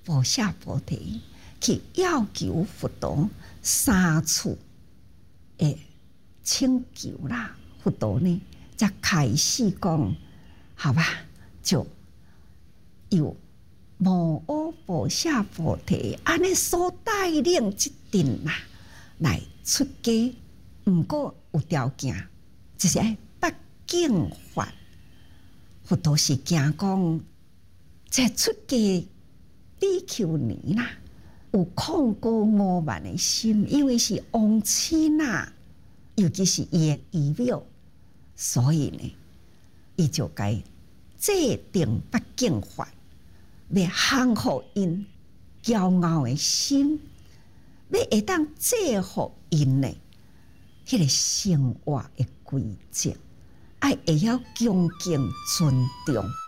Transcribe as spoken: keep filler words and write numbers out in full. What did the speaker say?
菩萨菩提去要求佛陀三次诶请求啦，佛陀呢才开始讲，好吧，就由摩诃菩萨菩提安尼所带领一阵啦，来出家。毋过有条件，就是爱八敬法。佛陀是惊讲，这出家比丘尼啦，有控过傲慢的心，因为是王亲啊，尤其是伊的仪表，所以呢，伊就该制定八敬法，要降服因骄傲的心，要会当制服因呢，迄个生活的规则，爱会晓恭敬尊重。